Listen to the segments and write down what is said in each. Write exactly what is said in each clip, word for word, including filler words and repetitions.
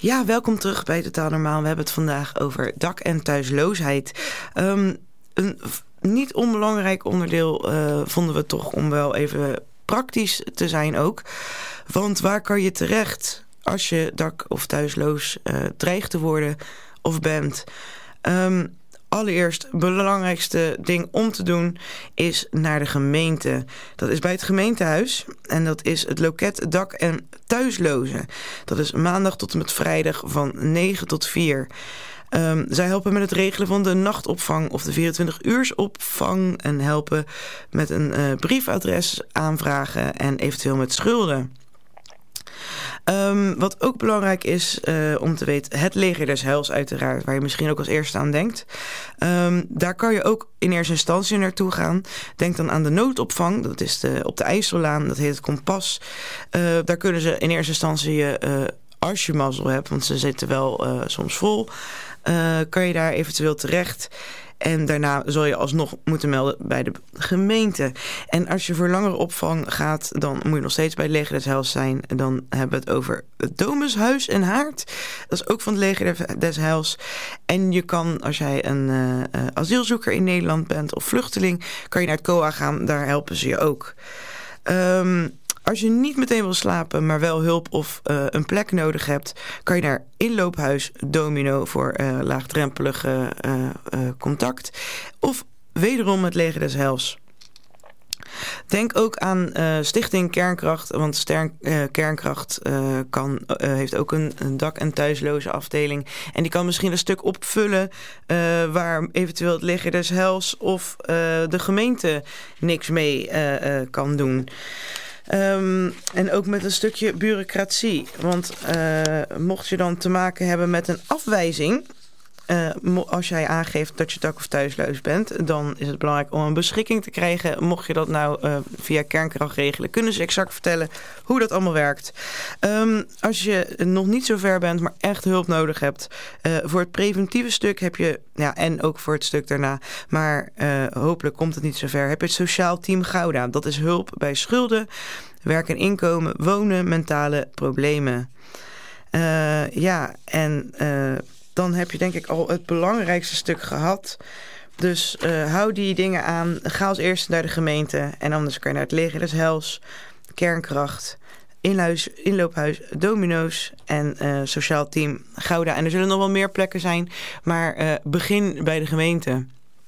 Ja, welkom terug bij Totaal Normaal. We hebben het vandaag over dak- en thuisloosheid. Um, een f- niet onbelangrijk onderdeel uh, vonden we toch om wel even praktisch te zijn ook. Want waar kan je terecht als je dak- of thuisloos uh, dreigt te worden of bent? Um, Allereerst, het belangrijkste ding om te doen is naar de gemeente. Dat is bij het gemeentehuis en dat is het loket dak- en thuislozen. Dat is maandag tot en met vrijdag van negen tot vier. Um, zij helpen met het regelen van de nachtopvang of de vierentwintig uursopvang en helpen met een uh, briefadres aanvragen en eventueel met schulden. Um, wat ook belangrijk is uh, om te weten, het leger des heils uiteraard, waar je misschien ook als eerste aan denkt. Um, daar kan je ook in eerste instantie naartoe gaan. Denk dan aan de noodopvang, dat is de, op de IJssellaan, dat heet het Kompas. Uh, daar kunnen ze in eerste instantie, uh, als je mazzel hebt, want ze zitten wel uh, soms vol, uh, kan je daar eventueel terecht. En daarna zul je alsnog moeten melden bij de gemeente. En als je voor langere opvang gaat, dan moet je nog steeds bij het leger des heils zijn. En dan hebben we het over het Domushuis en Haard. Dat is ook van het leger des heils. En je kan, als jij een uh, asielzoeker in Nederland bent of vluchteling, kan je naar het C O A gaan. Daar helpen ze je ook. Um, Als je niet meteen wil slapen, maar wel hulp of uh, een plek nodig hebt, kan je naar inloophuis Domino voor uh, laagdrempelige uh, uh, contact. Of wederom het leger des heils. Denk ook aan uh, Stichting Kernkracht, want Stern, uh, Kernkracht uh, kan, uh, heeft ook een, een dak- en thuisloze afdeling. En die kan misschien een stuk opvullen uh, waar eventueel het leger des heils of uh, de gemeente niks mee uh, uh, kan doen. Um, en ook met een stukje bureaucratie. Want uh, mocht je dan te maken hebben met een afwijzing, Uh, als jij aangeeft dat je dak- of thuisloos bent, dan is het belangrijk om een beschikking te krijgen. Mocht je dat nou uh, via Kernkracht regelen, kunnen ze exact vertellen hoe dat allemaal werkt. Um, als je nog niet zo ver bent, maar echt hulp nodig hebt, uh, voor het preventieve stuk heb je, ja, en ook voor het stuk daarna, maar uh, hopelijk komt het niet zo ver, heb je het Sociaal Team Gouda. Dat is hulp bij schulden, werk en inkomen, wonen, mentale problemen. Uh, ja, en Uh, dan heb je denk ik al het belangrijkste stuk gehad. Dus uh, hou die dingen aan. Ga als eerste naar de gemeente. En anders kan je naar het leger des heils, Kernkracht, inluis, inloophuis Domino's en uh, Sociaal Team Gouda. En er zullen nog wel meer plekken zijn. Maar uh, begin bij de gemeente.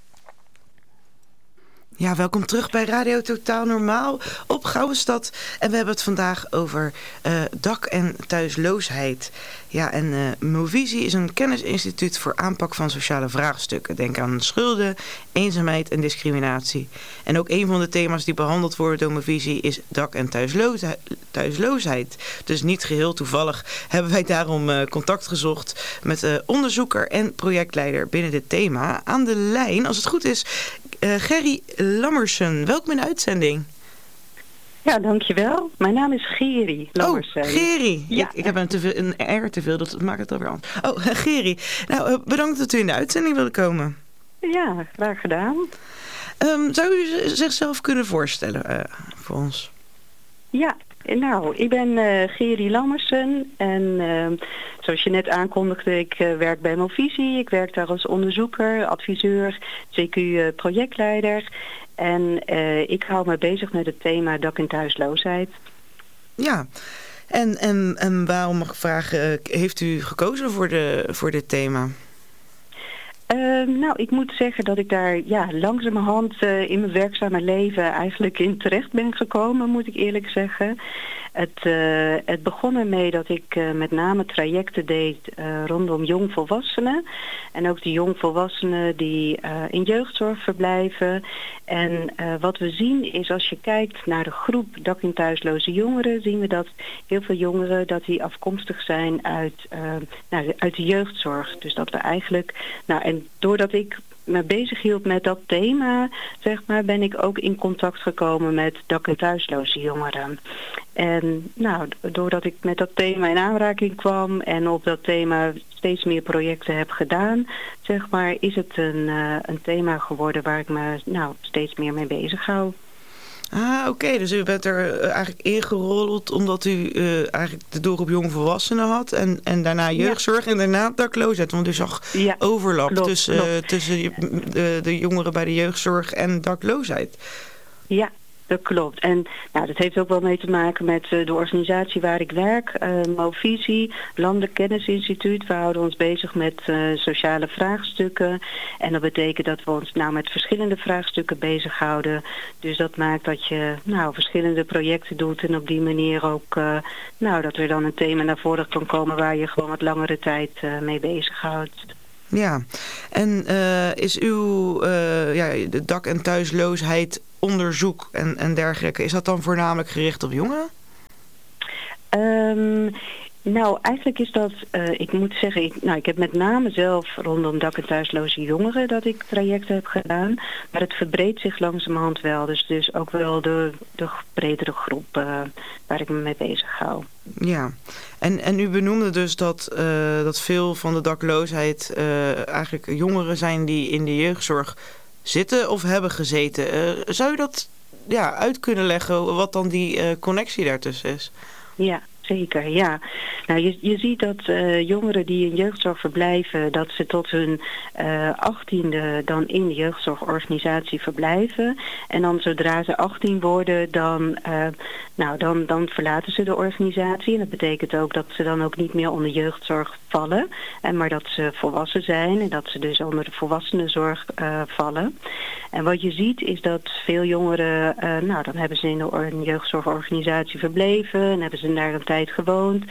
Ja, welkom terug bij Radio Totaal Normaal op Gouwestad. En we hebben het vandaag over uh, dak- en thuisloosheid. Ja, en uh, Movisie is een kennisinstituut voor aanpak van sociale vraagstukken. Denk aan schulden, eenzaamheid en discriminatie. En ook een van de thema's die behandeld worden door Movisie is dak- en thuisloosheid. thuisloosheid. Dus niet geheel toevallig hebben wij daarom uh, contact gezocht met uh, onderzoeker en projectleider binnen dit thema. Aan de lijn, als het goed is, Uh, Gerry Lammersen. Welkom in de uitzending. Ja, dankjewel. Mijn naam is Gerry Lammersen. Oh, Gerry. Ja. Ik, ik heb een, te veel, een R te veel, dat maakt het alweer aan. Oh, Gerry. Nou, uh, bedankt dat u in de uitzending wilde komen. Ja, graag gedaan. Um, zou u zichzelf kunnen voorstellen uh, voor ons? Ja, nou, ik ben uh, Gerry Lammersen en uh, zoals je net aankondigde, ik uh, werk bij Movisie. Ik werk daar als onderzoeker, adviseur, C Q uh, projectleider. En uh, ik hou me bezig met het thema dak- en thuisloosheid. Ja, en, en, en waarom mag ik vragen, heeft u gekozen voor, de, voor dit thema? Uh, nou, ik moet zeggen dat ik daar ja, langzamerhand uh, in mijn werkzame leven eigenlijk in terecht ben gekomen, moet ik eerlijk zeggen. Het, uh, het begon ermee dat ik uh, met name trajecten deed uh, rondom jongvolwassenen. En ook die jongvolwassenen die uh, in jeugdzorg verblijven. En uh, wat we zien is, als je kijkt naar de groep dak- en thuisloze jongeren, zien we dat heel veel jongeren dat die afkomstig zijn uit, uh, nou, uit de jeugdzorg. Dus dat we eigenlijk, nou en doordat ik me bezig hield met dat thema, zeg maar, ben ik ook in contact gekomen met dak- en thuisloze jongeren. En nou, doordat ik met dat thema in aanraking kwam en op dat thema steeds meer projecten heb gedaan, zeg maar, is het een, uh, een thema geworden waar ik me nou steeds meer mee bezig hou. Ah, oké. Okay. Dus u bent er uh, eigenlijk ingerold omdat u uh, eigenlijk de doelgroep jongvolwassenen had. En, en daarna jeugdzorg ja. en daarna dakloosheid. Want u zag ja, overlap klopt, tussen, klopt. Uh, tussen de, de jongeren bij de jeugdzorg en dakloosheid. Ja. Dat klopt. En nou, dat heeft ook wel mee te maken met uh, de organisatie waar ik werk, uh, Movisie, Landelijk Kennisinstituut. We houden ons bezig met uh, sociale vraagstukken. En dat betekent dat we ons nou met verschillende vraagstukken bezighouden. Dus dat maakt dat je nou verschillende projecten doet en op die manier ook uh, nou dat er dan een thema naar voren kan komen waar je gewoon wat langere tijd uh, mee bezighoudt. Ja, en uh, is uw uh, ja, de dak- en thuisloosheid onderzoek en, en dergelijke, is dat dan voornamelijk gericht op jongeren? Um, nou, eigenlijk is dat, uh, ik moet zeggen, ik, nou, ik heb met name zelf rondom dak- en thuisloze jongeren dat ik trajecten heb gedaan. Maar het verbreedt zich langzamerhand wel. Dus, dus ook wel de, de bredere groep uh, waar ik me mee bezig hou. Ja, en, en u benoemde dus dat, uh, dat veel van de dakloosheid uh, eigenlijk jongeren zijn die in de jeugdzorg zitten of hebben gezeten. Uh, zou je dat ja, uit kunnen leggen wat dan die uh, connectie daartussen is? Ja, zeker, ja. Nou, je, je ziet dat uh, jongeren die in jeugdzorg verblijven, dat ze tot hun uh, achttiende dan in de jeugdzorgorganisatie verblijven. En dan zodra ze achttien worden, dan, uh, nou, dan, dan verlaten ze de organisatie. En dat betekent ook dat ze dan ook niet meer onder jeugdzorg vallen. En maar dat ze volwassen zijn en dat ze dus onder de volwassenenzorg uh, vallen. En wat je ziet is dat veel jongeren, uh, nou dan hebben ze in de jeugdzorgorganisatie verbleven en hebben ze daar een tijd gewoond.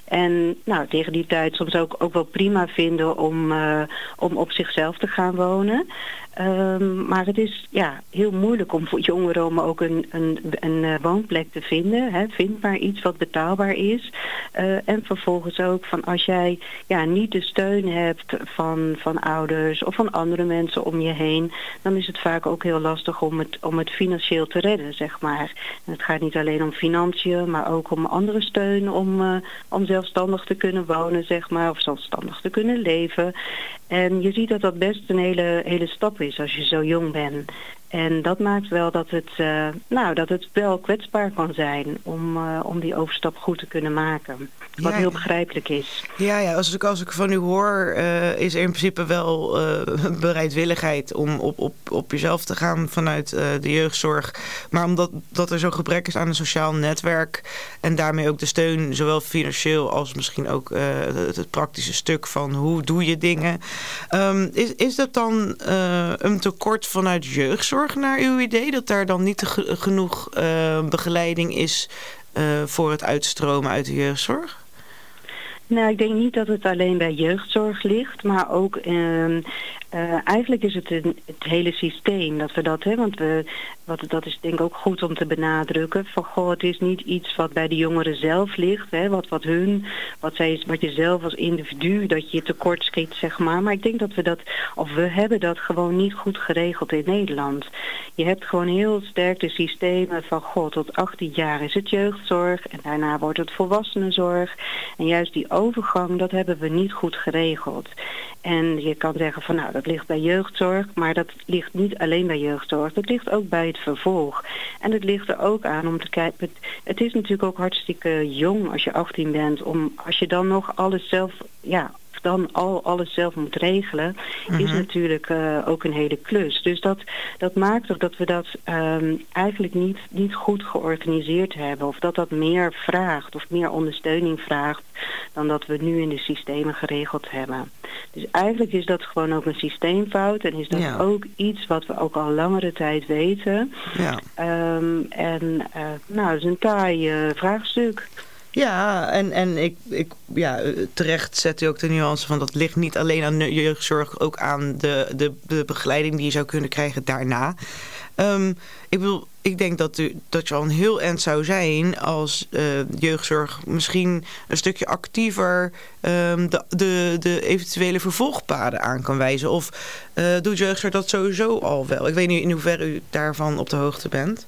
En nou tegen die tijd soms ook, ook wel prima vinden om, uh, om op zichzelf te gaan wonen. Um, maar het is ja, heel moeilijk om voor jongeren om ook een, een, een woonplek te vinden. Hè. Vind maar iets wat betaalbaar is. Uh, en vervolgens ook van als jij ja, niet de steun hebt van, van ouders of van andere mensen om je heen, dan is het vaak ook heel lastig om het, om het financieel te redden, zeg maar. En het gaat niet alleen om financiën, maar ook om andere steun om, uh, om zelfstandig te kunnen wonen, zeg maar, of zelfstandig te kunnen leven. En je ziet dat dat best een hele, hele stap is als je zo jong bent. En dat maakt wel dat het, uh, nou, dat het wel kwetsbaar kan zijn om, uh, om die overstap goed te kunnen maken. Wat ja, heel begrijpelijk is. Ja, ja als, ik, als ik van u hoor, uh, is er in principe wel uh, bereidwilligheid om op, op, op jezelf te gaan vanuit uh, de jeugdzorg. Maar omdat dat er zo'n gebrek is aan een sociaal netwerk en daarmee ook de steun, zowel financieel als misschien ook uh, het, het praktische stuk van hoe doe je dingen. Um, is, is dat dan uh, een tekort vanuit jeugdzorg naar uw idee? Dat daar dan niet ge- genoeg uh, begeleiding is uh, voor het uitstromen uit de jeugdzorg? Nou, ik denk niet dat het alleen bij jeugdzorg ligt, maar ook uh, uh, eigenlijk is het een, het hele systeem dat we dat hebben. Want we, wat, dat is denk ik ook goed om te benadrukken. Van goh, het is niet iets wat bij de jongeren zelf ligt, hè, wat, wat hun, wat, zij, wat je zelf als individu, dat je tekort schiet, zeg maar. Maar ik denk dat we dat, of we hebben dat gewoon niet goed geregeld in Nederland. Je hebt gewoon heel sterk de systemen van goh, tot achttien jaar is het jeugdzorg en daarna wordt het volwassenenzorg. En juist die overgang, dat hebben we niet goed geregeld. En je kan zeggen van nou, dat ligt bij jeugdzorg, maar dat ligt niet alleen bij jeugdzorg. Dat ligt ook bij het vervolg. En het ligt er ook aan om te kijken. Het, het is natuurlijk ook hartstikke jong als je achttien bent, om als je dan nog alles zelf, ja, dan al alles zelf moet regelen, mm-hmm. is natuurlijk uh, ook een hele klus. Dus dat, dat maakt ook dat we dat um, eigenlijk niet, niet goed georganiseerd hebben. Of dat dat meer vraagt of meer ondersteuning vraagt dan dat we nu in de systemen geregeld hebben. Dus eigenlijk is dat gewoon ook een systeemfout en is dat ja. ook iets wat we ook al langere tijd weten. Ja. Um, en uh, nou, dat is een taai uh, vraagstuk. Ja, en, en ik, ik, ja, terecht zet u ook de nuance van dat ligt niet alleen aan de jeugdzorg, ook aan de, de, de begeleiding die je zou kunnen krijgen daarna. Um, ik bedoel, ik denk dat, u, dat je al een heel eind zou zijn als uh, jeugdzorg misschien een stukje actiever um, de, de, de eventuele vervolgpaden aan kan wijzen. Of uh, doet jeugdzorg dat sowieso al wel? Ik weet niet in hoeverre u daarvan op de hoogte bent.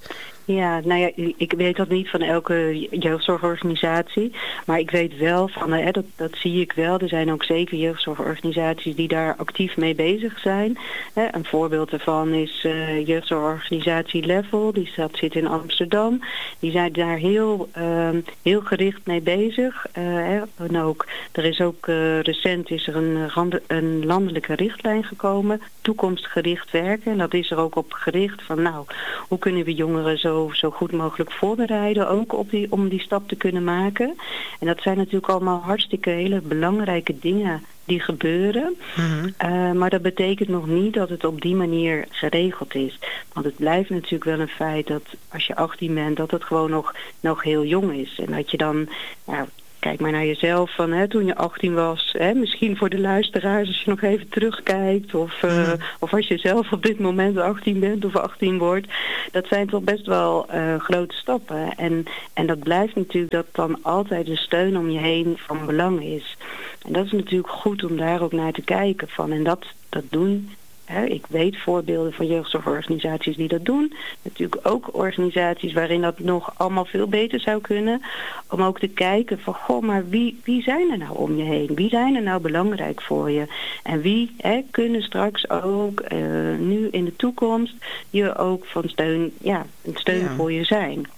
Ja, nou ja, ik weet dat niet van elke jeugdzorgorganisatie. Maar ik weet wel van, hè, dat, dat zie ik wel. Er zijn ook zeker jeugdzorgorganisaties die daar actief mee bezig zijn. Hè, een voorbeeld daarvan is uh, jeugdzorgorganisatie Level. Die staat, zit in Amsterdam. Die zijn daar heel, uh, heel gericht mee bezig. Uh, hè, en ook, er is ook uh, recent is er een, een landelijke richtlijn gekomen. Toekomstgericht werken. En dat is er ook op gericht van, nou, hoe kunnen we jongeren zo zo goed mogelijk voorbereiden, ook op die, om die stap te kunnen maken. En dat zijn natuurlijk allemaal hartstikke hele belangrijke dingen die gebeuren. Mm-hmm. Uh, maar dat betekent nog niet dat het op die manier geregeld is. Want het blijft natuurlijk wel een feit dat als je achttien bent, dat het gewoon nog, nog heel jong is. En dat je dan, nou, kijk maar naar jezelf van hè, toen je achttien was. Hè, misschien voor de luisteraars als je nog even terugkijkt. Of, uh, mm. of als je zelf op dit moment achttien bent of achttien wordt. Dat zijn toch best wel uh, grote stappen. En, en dat blijft natuurlijk dat dan altijd de steun om je heen van belang is. En dat is natuurlijk goed om daar ook naar te kijken. Van. En dat, dat doen... He, ik weet voorbeelden van jeugdzorgorganisaties die dat doen. Natuurlijk ook organisaties waarin dat nog allemaal veel beter zou kunnen. Om ook te kijken van, goh, maar wie, wie zijn er nou om je heen? Wie zijn er nou belangrijk voor je? En wie he, kunnen straks ook uh, nu in de toekomst je ook van steun, ja, een steun ja. voor je zijn?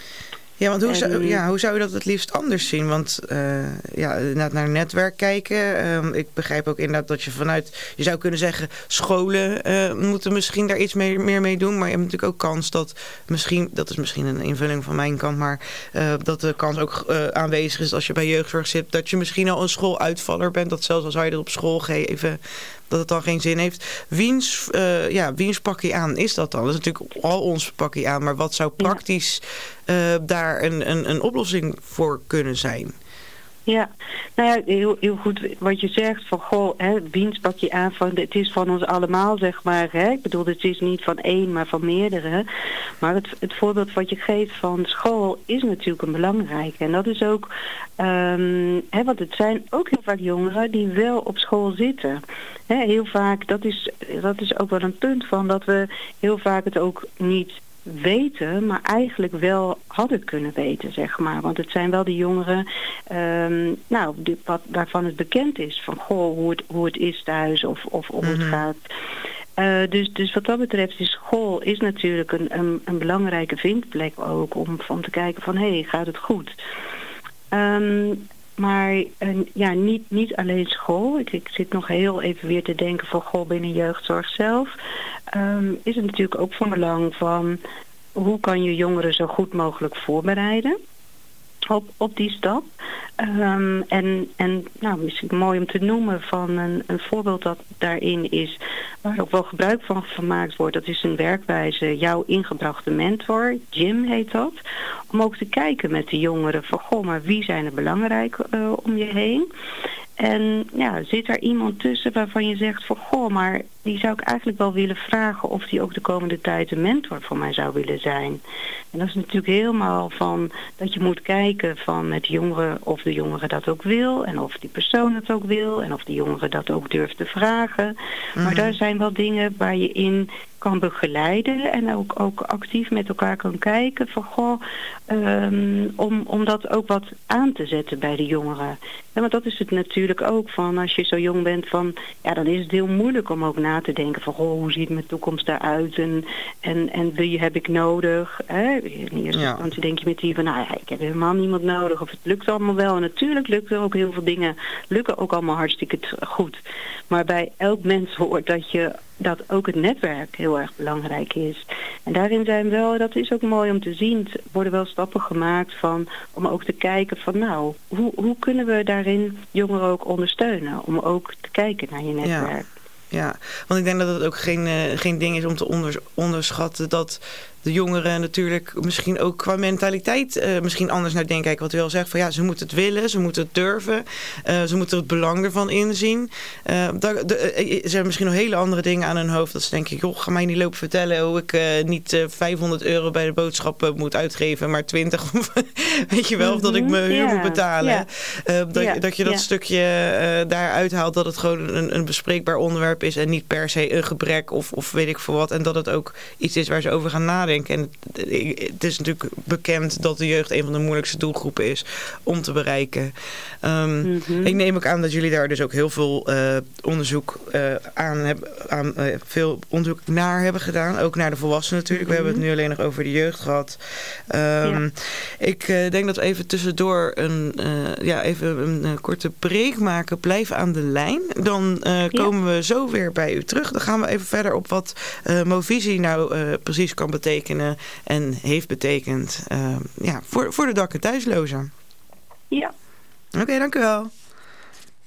Ja, want hoe zou, ja, hoe zou je dat het liefst anders zien? Want uh, ja, naar netwerk kijken. Um, ik begrijp ook inderdaad dat je vanuit... Je zou kunnen zeggen, scholen uh, moeten misschien daar iets mee, meer mee doen. Maar je hebt natuurlijk ook kans dat misschien... Dat is misschien een invulling van mijn kant. Maar uh, dat de kans ook uh, aanwezig is als je bij jeugdzorg zit. Dat je misschien al een schooluitvaller bent. Dat zelfs al zou je dat op school geven... dat het dan geen zin heeft. Wiens, uh, ja, wiens pakje aan is dat dan? Dat is natuurlijk al ons pakje aan. Maar wat zou praktisch uh, daar een, een, een oplossing voor kunnen zijn? Ja, nou ja, heel, heel goed wat je zegt van, goh, hè, wiens pak je aan van, het is van ons allemaal, zeg maar, hè. Ik bedoel, het is niet van één, maar van meerdere. Maar het, het voorbeeld wat je geeft van school is natuurlijk een belangrijke. En dat is ook, um, hè, want het zijn ook heel vaak jongeren die wel op school zitten. Hè, heel vaak, dat is, dat is ook wel een punt van, dat we heel vaak het ook niet weten, maar eigenlijk wel hadden kunnen weten, zeg maar. Want het zijn wel de jongeren um, nou, die, wat, waarvan het bekend is van, goh, hoe het, hoe het is thuis of, of hoe mm-hmm. het gaat. Uh, dus, dus wat dat betreft is school is natuurlijk een, een, een belangrijke vindplek ook om van te kijken van, hé, hey, gaat het goed? Um, Maar uh, ja, niet, niet alleen school. Ik, ik zit nog heel even weer te denken van, goh, binnen jeugdzorg zelf. Um, is het natuurlijk ook van belang van, hoe kan je jongeren zo goed mogelijk voorbereiden op, op die stap. Um, en en nou, misschien mooi om te noemen van een, een voorbeeld dat daarin is, waar ook wel gebruik van gemaakt wordt. Dat is een werkwijze, jouw ingebrachte mentor, Jim heet dat. Om ook te kijken met de jongeren van, goh, maar wie zijn er belangrijk uh, om je heen? En ja, zit er iemand tussen waarvan je zegt van, goh, maar die zou ik eigenlijk wel willen vragen of die ook de komende tijd een mentor voor mij zou willen zijn. En dat is natuurlijk helemaal van dat je moet kijken van met de jongere of de jongere dat ook wil en of die persoon het ook wil en of die jongere dat ook durft te vragen. Mm-hmm. Maar daar zijn wel dingen waar je in kan begeleiden en ook, ook actief met elkaar kan kijken van, goh, um, om, om dat ook wat aan te zetten bij de jongeren. Ja, want dat is het natuurlijk ook van, als je zo jong bent van, ja, dan is het heel moeilijk om ook na te denken van, goh, hoe ziet mijn toekomst eruit en, en, en wie heb ik nodig? Hè? In eerste ja. instantie denk je met die van, nou ja, ik heb helemaal niemand nodig of het lukt allemaal wel. En natuurlijk lukt er ook heel veel dingen, lukken ook allemaal hartstikke goed. Maar bij elk mens hoort dat je dat ook het netwerk heel erg belangrijk is. En daarin zijn wel, dat is ook mooi om te zien, er worden wel stappen gemaakt van, om ook te kijken van, nou, hoe, hoe kunnen we daarin jongeren ook ondersteunen? Om ook te kijken naar je netwerk. Ja, ja. Want ik denk dat het ook geen, uh, geen ding is om te onder, onderschatten dat de jongeren natuurlijk misschien ook qua mentaliteit uh, misschien anders naar denken. Wat wil zeggen van, ja, ze moeten het willen, ze moeten het durven, uh, ze moeten het belang ervan inzien. Uh, daar, de, uh, er zijn misschien nog hele andere dingen aan hun hoofd. Dat ze denken, joh, ga mij niet lopen vertellen hoe ik uh, niet uh, vijfhonderd euro bij de boodschappen moet uitgeven, maar twintig. Weet je wel, mm-hmm. of dat ik mijn huur yeah. moet betalen. Yeah. Uh, dat, yeah. dat je dat yeah. stukje uh, daaruit haalt, dat het gewoon een, een bespreekbaar onderwerp is en niet per se een gebrek of, of weet ik veel wat. En dat het ook iets is waar ze over gaan nadenken. nadenken. En het, het is natuurlijk bekend dat de jeugd een van de moeilijkste doelgroepen is om te bereiken. Um, mm-hmm. Ik neem ook aan dat jullie daar dus ook heel veel uh, onderzoek uh, aan hebben, aan uh, veel onderzoek naar hebben gedaan. Ook naar de volwassenen natuurlijk. Mm-hmm. We hebben het nu alleen nog over de jeugd gehad. Um, ja. Ik uh, denk dat we even tussendoor een, uh, ja, even een uh, korte break maken. Blijf aan de lijn. Dan uh, komen ja. we zo weer bij u terug. Dan gaan we even verder op wat uh, Movisie nou uh, precies kan betekenen en heeft betekend uh, ja, voor, voor de dak- en thuislozen. Ja. Oké, okay, dank u wel.